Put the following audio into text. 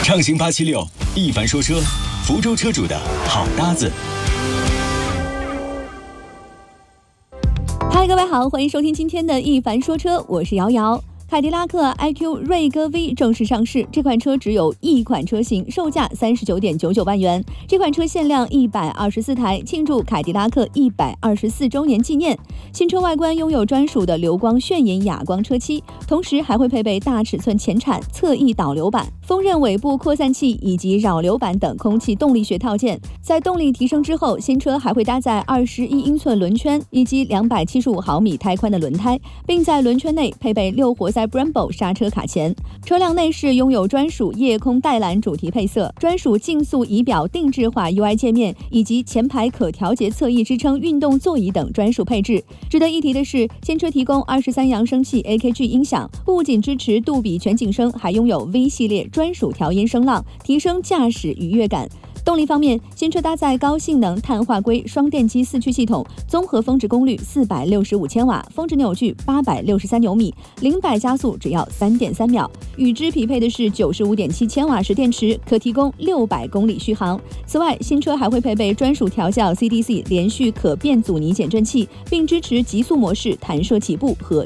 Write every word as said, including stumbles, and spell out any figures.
畅行八七六，一凡说车，福州车主的好搭子。 嗨，各位好，欢迎收听今天的一凡说车，我是瑶瑶。凯迪拉克 I Q 锐歌 V 正式上市，这款车只有一款车型，售价三十九点九九万元。这款车限量一百二十四台，庆祝凯迪拉克一百二十四周年纪念。新车外观拥有专属的流光炫影哑光车漆，同时还会配备大尺寸前铲、侧翼导流板、锋刃尾部扩散器以及扰流板等空气动力学套件。在动力提升之后，新车还会搭载二十一英寸轮圈以及两百七十五毫米胎宽的轮胎，并在轮圈内配备六活塞 Brembo 刹车卡钳。车辆内饰拥有专属夜空带蓝主题配色、专属竞速仪表定制化 U I 界面以及前排可调节侧翼支撑运动座椅等专属配置。值得一提的是，新车提供二十三扬声器 A K G 音响，不仅支持杜比全景声，还拥有 V 系列专属调音声浪，提升驾驶愉悦感。动力方面，新车搭载高性能碳化硅双电机四驱系统，综合峰值功率四百六十五千瓦，峰值扭矩八百六十三牛米，零百加速只要三点三秒。与之匹配的是九十五点七千瓦时电池，可提供六百公里续航。此外，新车还会配备专属调校 C D C 连续可变阻尼减震器，并支持极速模式、弹射起步和